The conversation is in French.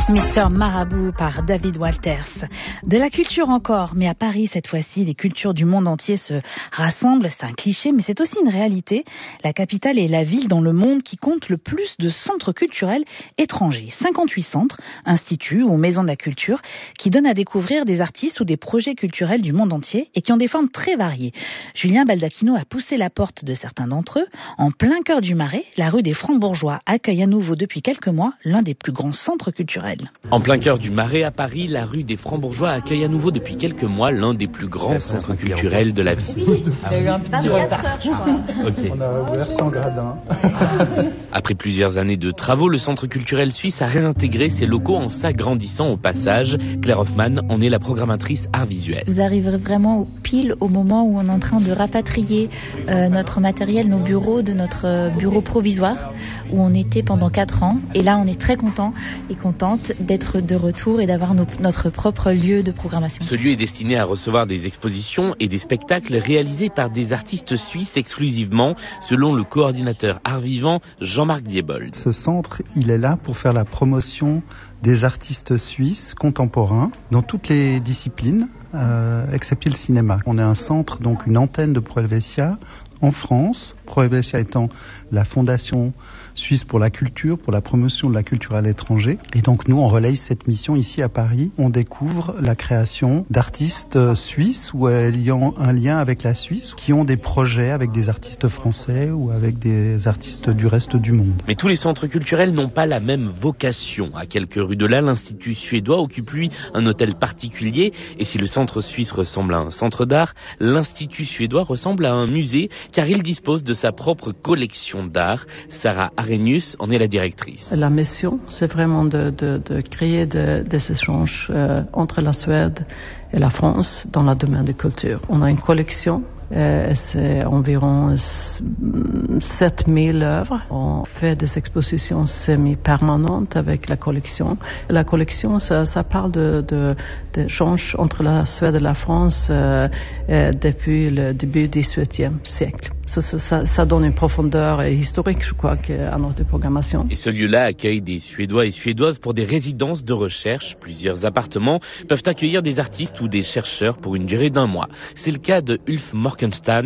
Mr Marabout par David Walters. De la culture encore, mais à Paris cette fois-ci, les cultures du monde entier se rassemblent. C'est un cliché, mais c'est aussi une réalité. La capitale est la ville dans le monde qui compte le plus de centres culturels étrangers. 58 centres, instituts ou maisons de la culture qui donnent à découvrir des artistes ou des projets culturels du monde entier et qui ont des formes très variées. Julien Baldacchino a poussé la porte de certains d'entre eux. En plein cœur du Marais, la rue des Francs-Bourgeois accueille à nouveau depuis quelques mois l'un des plus grands centres culturels. En plein cœur du Marais à Paris, la rue des Francs-Bourgeois accueille à nouveau depuis quelques mois l'un des plus grands centres culturels de la ville. Il y a eu un petit retard, je crois. Okay. On a ouvert 100 gradins. Après plusieurs années de travaux, le centre culturel suisse a réintégré ses locaux en s'agrandissant au passage. Claire Hoffmann en est la programmatrice art visuel. Vous arriverez vraiment pile au moment où on est en train de rapatrier notre matériel, nos bureaux de notre bureau provisoire où on était pendant 4 ans. Et là, on est très content et contente d'être de retour et d'avoir notre propre lieu de programmation. Ce lieu est destiné à recevoir des expositions et des spectacles réalisés par des artistes suisses exclusivement, selon le coordinateur art vivant Jean-Marc Diebold. Ce centre, il est là pour faire la promotion des artistes suisses contemporains dans toutes les disciplines, excepté le cinéma. On est un centre, donc une antenne de Pro Helvetia en France. Pro Helvetia étant la fondation suisse pour la culture, pour la promotion de la culture à l'étranger. Et donc nous, on relaye cette mission ici à Paris. On découvre la création d'artistes suisses ou ayant un lien avec la Suisse, qui ont des projets avec des artistes français ou avec des artistes du reste du monde. Mais tous les centres culturels n'ont pas la même vocation. À quelques rues de là, l'Institut suédois occupe lui un hôtel particulier. Et si le centre suisse ressemble à un centre d'art, l'Institut suédois ressemble à un musée, car il dispose de sa propre collection d'art. Sarah Arrhenius en est la directrice. La mission, c'est vraiment de créer des échanges entre la Suède et la France dans le domaine de culture. On a une collection. C'est environ 7000 œuvres. On fait des expositions semi-permanentes avec la collection. La collection, ça parle d'échanges entre la Suède et la France depuis le début du XVIIIe siècle. Ça donne une profondeur historique, je crois, à notre programmation. Et ce lieu-là accueille des Suédois et Suédoises pour des résidences de recherche. Plusieurs appartements peuvent accueillir des artistes ou des chercheurs pour une durée d'1 mois. C'est le cas de Ulf Morkenstern,